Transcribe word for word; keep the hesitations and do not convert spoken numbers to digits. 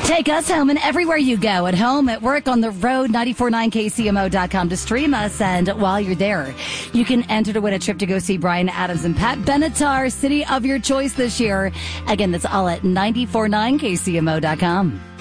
Take us home and everywhere you go, at home, at work, on the road, nine four nine K C M O dot com to stream us. And while you're there, you can enter to win a trip to go see Bryan Adams and Pat Benatar, city of your choice this year. Again, that's all at nine four nine K C M O dot com.